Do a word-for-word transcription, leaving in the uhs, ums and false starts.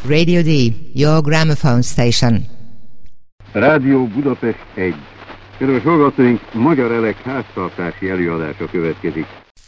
Radio D, your gramophone station. Rádió Budapest egy. Kedves hallgatóink, Magyar Elek háztartási előadása következik.